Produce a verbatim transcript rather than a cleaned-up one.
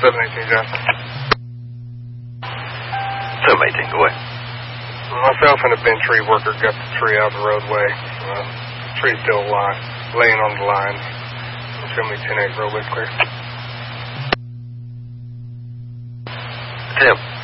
seven eighteen, Johnson. seven eighteen, go ahead. Myself and a bench tree worker got the tree out of the roadway. Uh, tree's still alive, laying on the lines. Show me ten eight, roadway clear. Tim.